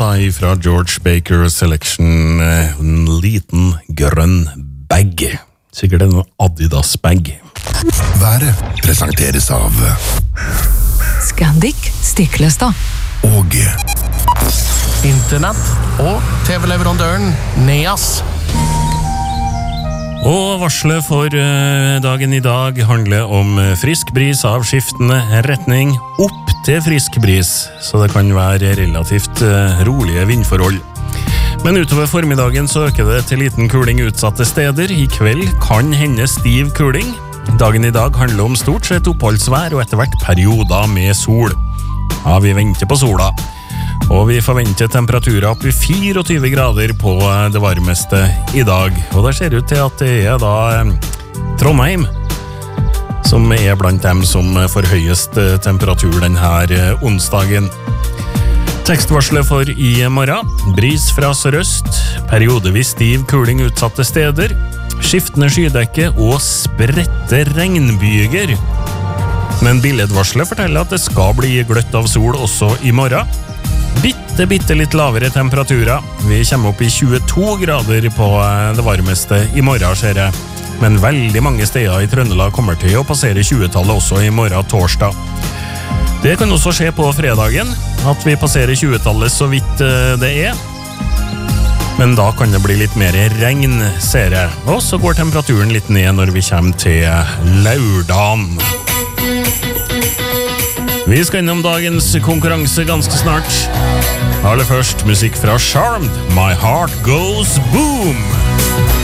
låta fra George Baker Selection, en liten grønn bag. Sikkert en Adidas-bag. Været presenteres av Scandic Stiklestad og Internett og TV-leverandøren Neas. Og varslet for dagen i dag handler om frisk bris av skiftende retning opp til frisk bris, så det kan være relativt rolige vindforhold. Men utover formiddagen så øker det til liten kuling utsatte steder. I kveld kan hende stiv kuling. Dagen i dag handler om stort sett oppholdsvær og etter hvert perioder med sol. Ja, vi venter på sola. Og vi forventer temperaturer opp i 24 grader på det varmeste i dag. Og det ser ut til at det er da Trondheim som er blant dem som får høyest temperatur denne onsdagen. Tekstvarslet for i morgen. Bris fra sørøst, periodevis stiv kuling utsatte steder, skiftende skydekke og spredte regnbyger. Men billedvarslet forteller at det skal bli gløtt av sol også i morgen. Bitte litt lavere temperaturer. Vi kommer opp i 22 grader på det varmeste i morgen, ser jeg. Men veldig mange steder i Trøndelag kommer til å passere 20-tallet også i morgen torsdag. Det kan også skje på fredagen, at vi passerer 20-tallet så vidt det er. Men da kan det bli litt mer regn, ser jeg. Og så går temperaturen litt ned når vi kommer til lørdagen. Vi skal innom dagens konkurranse ganske snart. Aller først musikk fra Charmed, My Heart Goes Boom!